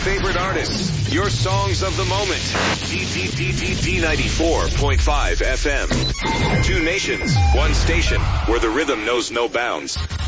favorite artists, your songs of the moment. D94.5 FM. Two nations, one station, where the rhythm knows no bounds.